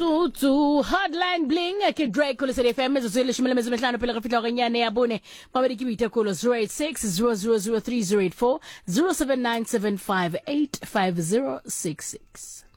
to hotline bling ke Drake ko le FM ezosele shimela mezimehlano phela ka fitla kenyane ya bone mabedi ke bitse ko 086 0003084 0797585066.